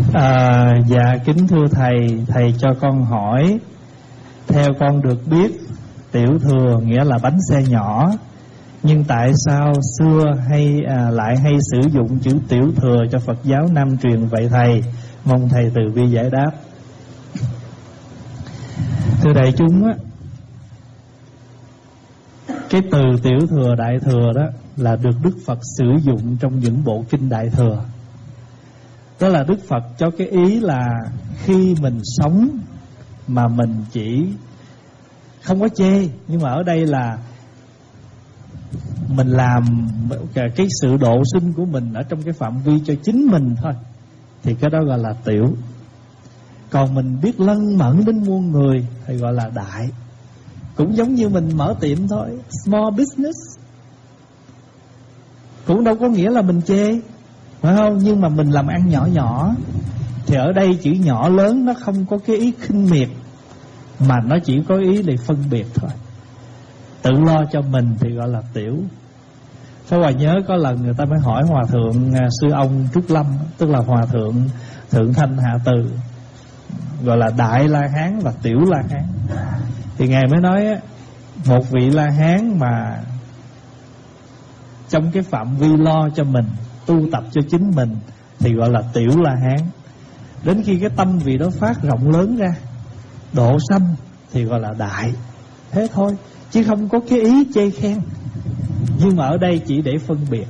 Dạ kính thưa thầy, thầy cho con hỏi, theo con được biết tiểu thừa nghĩa là bánh xe nhỏ, nhưng tại sao xưa lại hay sử dụng chữ tiểu thừa cho Phật giáo Nam truyền vậy thầy? Mong thầy từ bi giải đáp. Thưa đại chúng á, cái từ tiểu thừa đại thừa đó là được Đức Phật sử dụng trong những bộ kinh đại thừa. Đó là Đức Phật cho cái ý là khi mình sống mà mình chỉ không có chê, nhưng mà ở đây là mình làm cái sự độ sinh của mình ở trong cái phạm vi cho chính mình thôi, thì cái đó gọi là tiểu. Còn mình biết lân mẫn đến muôn người thì gọi là đại. Cũng giống như mình mở tiệm thôi, small business, cũng đâu có nghĩa là mình chê, phải không? Nhưng mà mình làm ăn nhỏ nhỏ, thì ở đây chữ nhỏ lớn nó không có cái ý khinh miệt, mà nó chỉ có ý để phân biệt thôi. Tự lo cho mình thì gọi là tiểu. Pháp Hòa nhớ có lần người ta mới hỏi Hòa thượng sư ông Trúc Lâm, tức là Hòa thượng Thượng Thanh Hạ Từ, gọi là Đại La Hán và Tiểu La Hán. Thì Ngài mới nói á, một vị La Hán mà trong cái phạm vi lo cho mình, tu tập cho chính mình thì gọi là Tiểu La Hán. Đến khi cái tâm vị đó phát rộng lớn ra, độ sanh thì gọi là Đại. Thế thôi, chứ không có cái ý chê khen. Nhưng mà ở đây chỉ để phân biệt,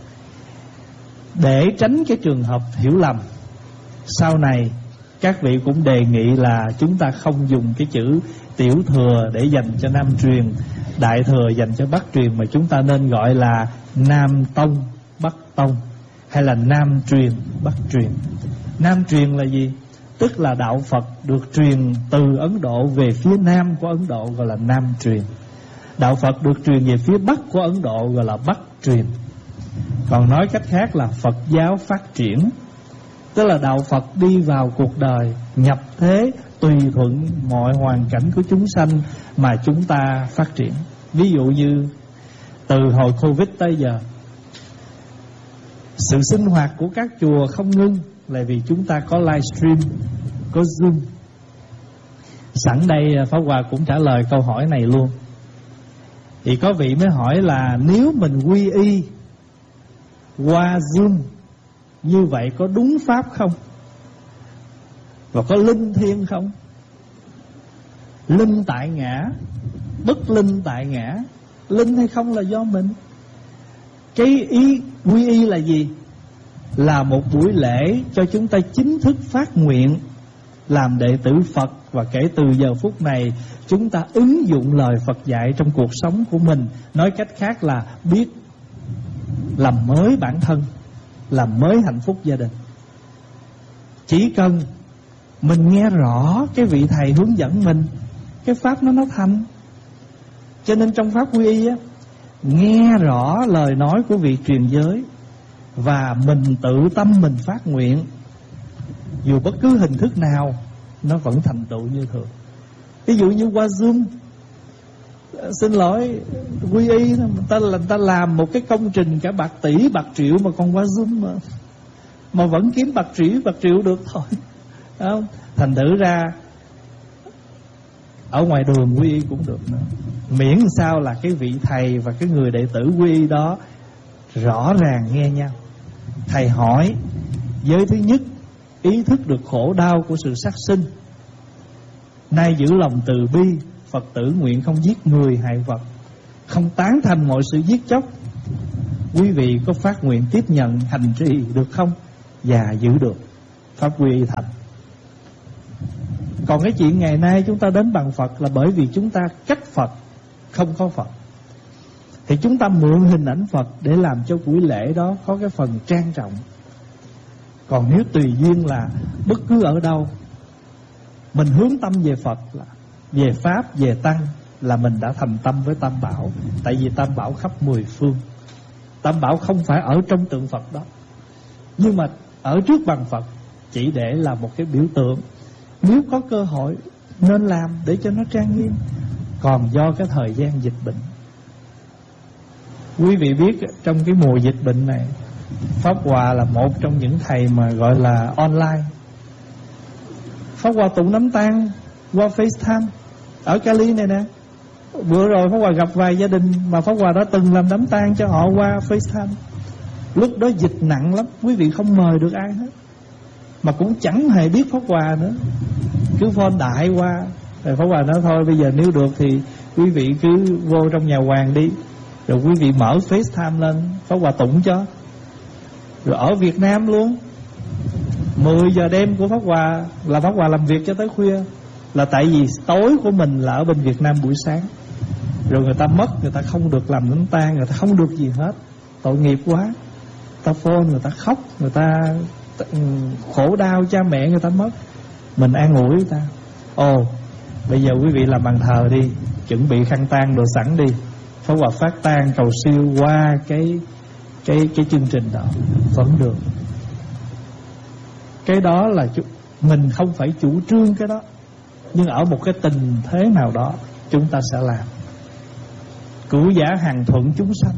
để tránh cái trường hợp hiểu lầm. Sau này các vị cũng đề nghị là chúng ta không dùng cái chữ tiểu thừa để dành cho Nam truyền, đại thừa dành cho Bắc truyền, mà chúng ta nên gọi là Nam tông, Bắc tông, hay là Nam truyền, Bắc truyền. Nam truyền là gì? Tức là đạo Phật được truyền từ Ấn Độ về phía Nam của Ấn Độ, gọi là Nam truyền. Đạo Phật được truyền về phía Bắc của Ấn Độ, gọi là Bắc truyền. Còn nói cách khác là Phật giáo phát triển, tức là đạo Phật đi vào cuộc đời, nhập thế tùy thuận mọi hoàn cảnh của chúng sanh mà chúng ta phát triển. Ví dụ như từ hồi Covid tới giờ, sự sinh hoạt của các chùa không ngưng là vì chúng ta có livestream, có Zoom. Sẵn đây Pháp Hòa cũng trả lời câu hỏi này luôn. Thì có vị mới hỏi là nếu mình quy y qua Zoom như vậy có đúng pháp không? Và có linh thiêng không? Linh tại ngã, bất linh tại ngã. Linh hay không là do mình. Cái ý quy y là gì? Là một buổi lễ cho chúng ta chính thức phát nguyện làm đệ tử Phật, và kể từ giờ phút này chúng ta ứng dụng lời Phật dạy trong cuộc sống của mình. Nói cách khác là biết làm mới bản thân, làm mới hạnh phúc gia đình. Chỉ cần mình nghe rõ cái vị thầy hướng dẫn mình, cái pháp nó thành. Cho nên trong pháp quy y á, nghe rõ lời nói của vị truyền giới và mình tự tâm mình phát nguyện, dù bất cứ hình thức nào nó vẫn thành tựu như thường. Ví dụ như qua Zoom, xin lỗi, quy y người ta làm một cái công trình cả bạc tỷ bạc triệu mà còn qua Zoom mà vẫn kiếm bạc triệu được thôi, không? Thành thử ra ở ngoài đường quy y cũng được nữa, miễn sao là cái vị thầy và cái người đệ tử quy y đó rõ ràng nghe nhau. Thầy hỏi giới thứ nhất ý thức được khổ đau của sự sát sinh, nay giữ lòng từ bi, Phật tử nguyện không giết người hại vật, không tán thành mọi sự giết chóc. Quý vị có phát nguyện tiếp nhận hành trì được không? Và giữ được, pháp quy y thành. Còn cái chuyện ngày nay chúng ta đến bằng Phật là bởi vì chúng ta cách Phật, không có Phật. Thì chúng ta mượn hình ảnh Phật để làm cho buổi lễ đó có cái phần trang trọng. Còn nếu tùy duyên là bất cứ ở đâu mình hướng tâm về Phật, là về Pháp, về Tăng, là mình đã thành tâm với Tam Bảo. Tại vì Tam Bảo khắp mười phương. Tam Bảo không phải ở trong tượng Phật đó, nhưng mà ở trước bằng Phật chỉ để là một cái biểu tượng. Nếu có cơ hội nên làm để cho nó trang nghiêm. Còn do cái thời gian dịch bệnh, quý vị biết trong cái mùa dịch bệnh này, Pháp Hòa là một trong những thầy mà gọi là online, Pháp Hòa tụng nắm tang qua FaceTime ở Cali này nè. Bữa rồi Pháp Hòa gặp vài gia đình mà Pháp Hòa đã từng làm đám tang cho họ qua FaceTime. Lúc đó dịch nặng lắm, quý vị không mời được ai hết, mà cũng chẳng hề biết Pháp Hòa nữa, cứ phone đại qua. Rồi Pháp Hòa nói thôi bây giờ nếu được thì quý vị cứ vô trong nhà hoàng đi, rồi quý vị mở FaceTime lên, Pháp Hòa tụng cho. Rồi ở Việt Nam luôn, 10 giờ đêm của Pháp Hòa là Pháp Hòa làm việc cho tới khuya. Là tại vì tối của mình là ở bên Việt Nam buổi sáng. Rồi người ta mất, người ta không được làm đám tang, người ta không được gì hết, tội nghiệp quá. Ta phone, người ta khóc, người ta khổ đau, cha mẹ người ta mất, mình an ủi người ta. Ồ, bây giờ quý vị làm bàn thờ đi, chuẩn bị khăn tang đồ sẵn đi, Pháp Hòa phát tang cầu siêu qua cái chương trình đó vẫn được. Cái đó là mình không phải chủ trương cái đó, nhưng ở một cái tình thế nào đó chúng ta sẽ làm. Cửu giả hàng thuận chúng sanh,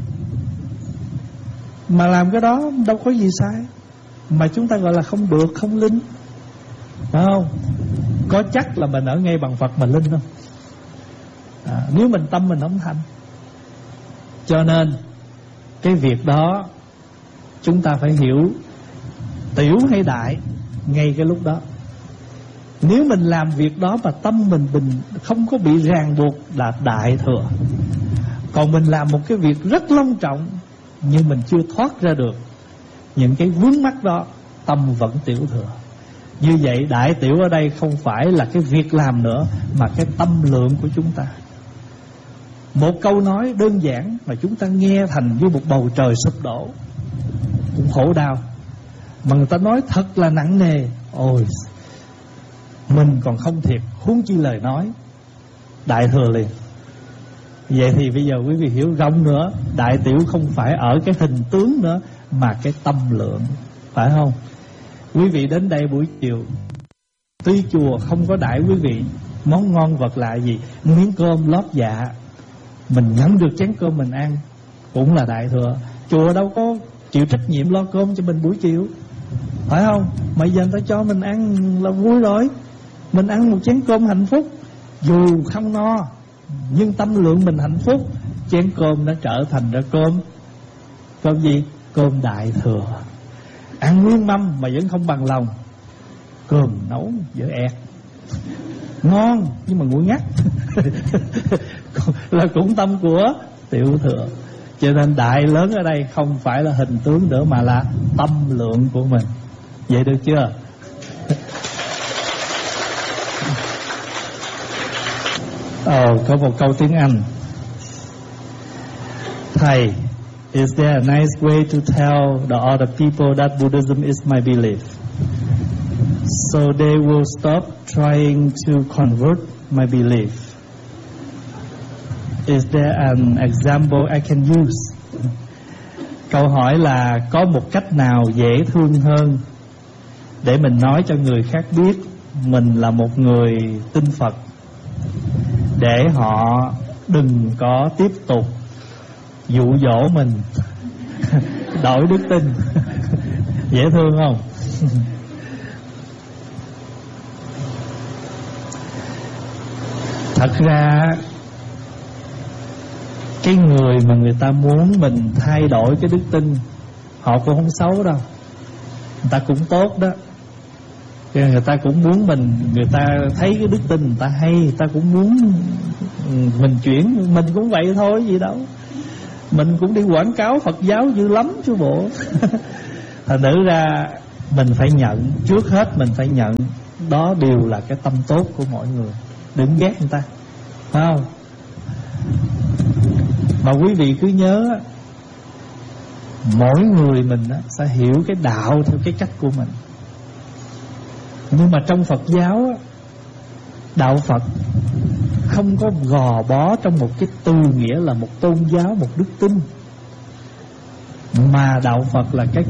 mà làm cái đó đâu có gì sai, mà chúng ta gọi là không được, không linh, phải không? Có chắc là mình ở ngay bằng Phật mà linh không? Nếu mình tâm mình không thành. Cho nên cái việc đó chúng ta phải hiểu tiểu hay đại ngay cái lúc đó. Nếu mình làm việc đó mà tâm mình không có bị ràng buộc là đại thừa. Còn mình làm một cái việc rất long trọng nhưng mình chưa thoát ra được những cái vướng mắc đó, tâm vẫn tiểu thừa. Như vậy đại tiểu ở đây không phải là cái việc làm nữa, mà cái tâm lượng của chúng ta. Một câu nói đơn giản mà chúng ta nghe thành như một bầu trời sụp đổ, cũng khổ đau. Mà người ta nói thật là nặng nề, ôi mình còn không thiệt, huống chi lời nói. Đại thừa liền. Vậy thì bây giờ quý vị hiểu rộng nữa, đại tiểu không phải ở cái hình tướng nữa, mà cái tâm lượng, phải không? Quý vị đến đây buổi chiều, tuy chùa không có đãi quý vị món ngon vật lạ gì, miếng cơm lót dạ, mình nhắm được chén cơm mình ăn cũng là đại thừa. Chùa đâu có chịu trách nhiệm lo cơm cho mình buổi chiều, phải không? Mà giờ người ta cho mình ăn là vui rồi. Mình ăn một chén cơm hạnh phúc, dù không no nhưng tâm lượng mình hạnh phúc. Chén cơm nó trở thành ra cơm gì? Cơm đại thừa. Ăn nguyên mâm mà vẫn không bằng lòng. Cơm nấu dở ẹt, ngon nhưng mà nguội ngắt là cũng tâm của tiểu thừa. Cho nên đại lớn ở đây không phải là hình tướng nữa, mà là tâm lượng của mình. Vậy được chưa? Có một câu tiếng Anh. Thầy, is there a nice way to tell the other people that Buddhism is my belief, so they will stop trying to convert my belief? Is there an example I can use? Câu hỏi là có một cách nào dễ thương hơn để mình nói cho người khác biết mình là một người tin Phật, để họ đừng có tiếp tục dụ dỗ mình đổi đức tin. Dễ thương không? Thật ra cái người mà người ta muốn mình thay đổi cái đức tin, họ cũng không xấu đâu, người ta cũng tốt đó. Người ta cũng muốn người ta thấy cái đức tin người ta hay, người ta cũng muốn mình chuyển. Mình cũng vậy thôi, gì đâu. Mình cũng đi quảng cáo Phật giáo dữ lắm chứ bộ. Thành thử ra mình phải nhận, trước hết mình phải nhận đó đều là cái tâm tốt của mọi người, đừng ghét người ta, phải không? Mà quý vị cứ nhớ, mỗi người mình sẽ hiểu cái đạo theo cái cách của mình. Nhưng mà trong Phật giáo, đạo Phật không có gò bó trong một cái từ nghĩa là một tôn giáo, một đức tin, mà đạo Phật là cái